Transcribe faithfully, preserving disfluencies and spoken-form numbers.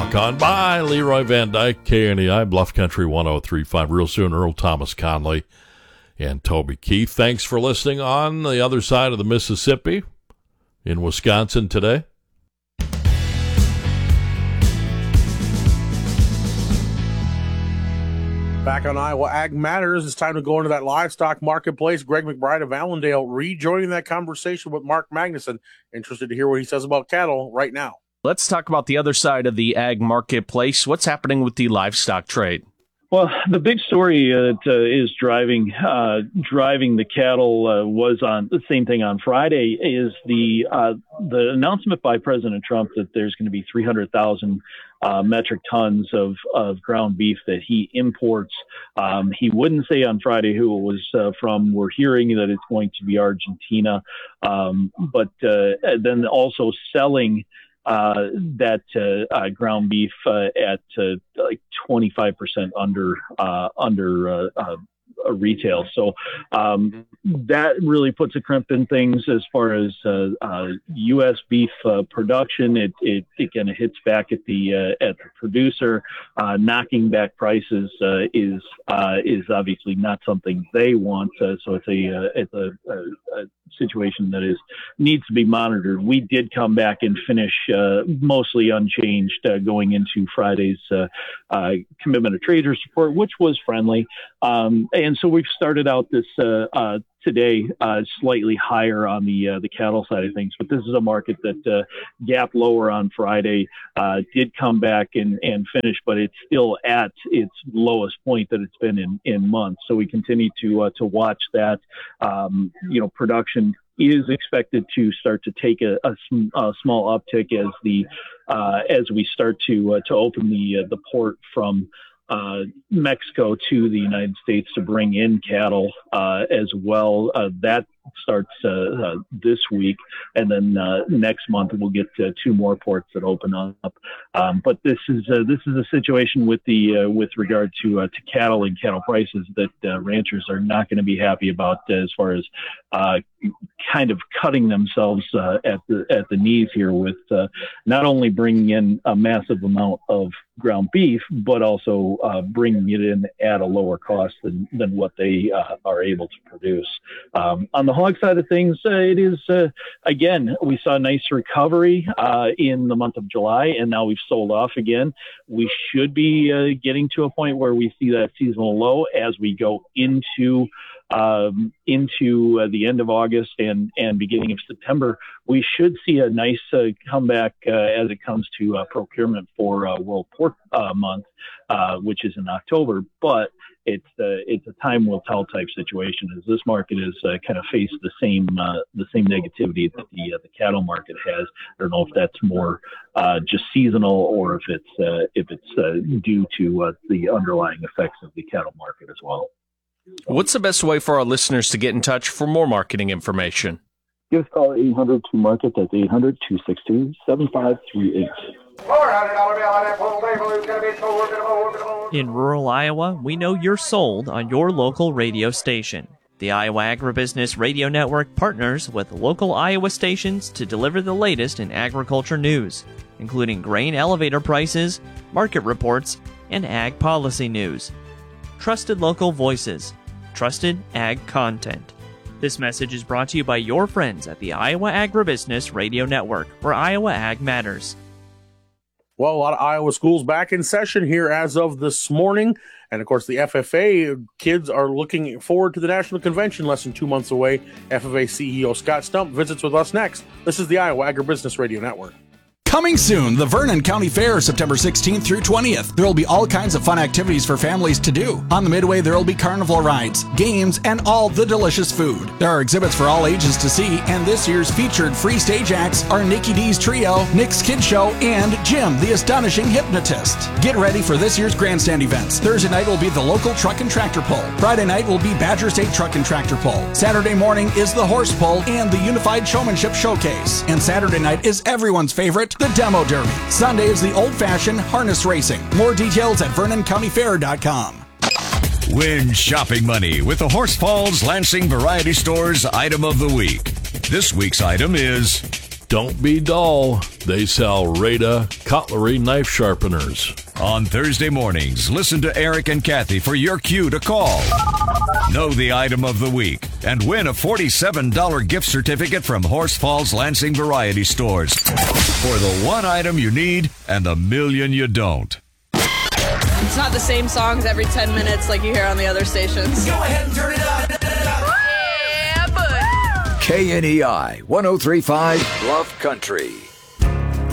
Walk On By, Leroy Van Dyke, K N E I, Bluff Country one oh three point five. Real soon, Earl Thomas Conley and Toby Keith. Thanks for listening on the other side of the Mississippi in Wisconsin today. Back on Iowa Ag Matters, it's time to go into that livestock marketplace. Greg McBride of Allendale rejoining that conversation with Mark Magnuson. Interested to hear what he says about cattle right now. Let's talk about the other side of the ag marketplace. What's happening with the livestock trade? Well, the big story uh, that uh, is driving uh, driving the cattle uh, was on the same thing on Friday is the uh, the announcement by President Trump that there's going to be three hundred thousand uh, metric tons of, of ground beef that he imports. Um, he wouldn't say on Friday who it was uh, from. We're hearing that it's going to be Argentina, um, but uh, then also selling Uh, that uh, uh, ground beef uh, at uh, like twenty-five percent under uh, under uh, uh, retail. So um, that really puts a crimp in things as far as uh, uh, U S beef uh, production. It it, it kind of hits back at the uh, at the producer. Uh, knocking back prices uh, is uh, is obviously not something they want. Uh, so it's a uh, it's a, a, a situation that is needs to be monitored. We did come back and finish uh, mostly unchanged uh, going into Friday's uh, uh, commitment of traders report, which was friendly. Um, and so we've started out this uh, uh, today uh, slightly higher on the uh, the cattle side of things, but this is a market that uh, gapped lower on Friday, uh, did come back and, and finish, but it's still at its lowest point that it's been in, in months. So we continue to uh, to watch that. Um, you know, production is expected to start to take a, a, sm- a small uptick as the uh, as we start to uh, to open the uh, the port from Uh, Mexico to the United States to bring in cattle uh, as well. Uh, that starts uh, uh, this week, and then uh, next month we'll get uh, two more ports that open up. Um, but this is uh, this is a situation with the uh, with regard to uh, to cattle and cattle prices that uh, ranchers are not going to be happy about uh, as far as uh, kind of cutting themselves uh, at the at the knees here with uh, not only bringing in a massive amount of ground beef, but also uh, bringing it in at a lower cost than, than what they uh, are able to produce. Um, on the hog side of things, uh, it is, uh, again, we saw a nice recovery uh, in the month of July, and now we've sold off again. We should be uh, getting to a point where we see that seasonal low as we go into um, into uh, the end of August and, and beginning of September. We should see a nice uh, comeback uh, as it comes to uh, procurement for uh, World Pork uh, Month, uh, which is in October. But it's uh, it's a time will tell type situation as this market has uh, kind of faced the same uh, the same negativity that the uh, the cattle market has. I don't know if that's more uh, just seasonal or if it's uh, if it's uh, due to uh, the underlying effects of the cattle market as well. What's the best way for our listeners to get in touch for more marketing information? Give us a call at eight hundred two market. That's eight hundred two six two seven five three eight. In rural Iowa, we know you're sold on your local radio station. The Iowa Agribusiness Radio Network partners with local Iowa stations to deliver the latest in agriculture news, including grain elevator prices, market reports, and ag policy news. Trusted local voices, trusted ag content. This message is brought to you by your friends at the Iowa Agribusiness Radio Network, where Iowa Ag matters. Well, a lot of Iowa schools back in session here as of this morning. And, of course, the F F A kids are looking forward to the National Convention less than two months away. F F A C E O Scott Stump visits with us next. This is the Iowa Agribusiness Radio Network. Coming soon, the Vernon County Fair, September sixteenth through twentieth. There will be all kinds of fun activities for families to do. On the Midway, there will be carnival rides, games, and all the delicious food. There are exhibits for all ages to see, and this year's featured free stage acts are Nikki D's Trio, Nick's Kid Show, and Jim, the Astonishing Hypnotist. Get ready for this year's grandstand events. Thursday night will be the local truck and tractor pull. Friday night will be Badger State Truck and Tractor Pull. Saturday morning is the horse pull and the Unified Showmanship Showcase. And Saturday night is everyone's favorite, the Demo Derby. Sunday is the old-fashioned harness racing. More details at vernon county fair dot com. Win shopping money with the Horse Falls Lansing Variety Store's Item of the Week. This week's item is Don't be dull. They sell Rada cutlery knife sharpeners. On Thursday mornings, listen to Eric and Kathy for your cue to call. Know the item of the week and win a forty-seven dollars gift certificate from Horse Falls Lansing Variety Stores for the one item you need and the million you don't. It's not the same songs every ten minutes like you hear on the other stations. Go ahead and turn it up. Yeah, buddy. K N E I one oh three point five Bluff Country.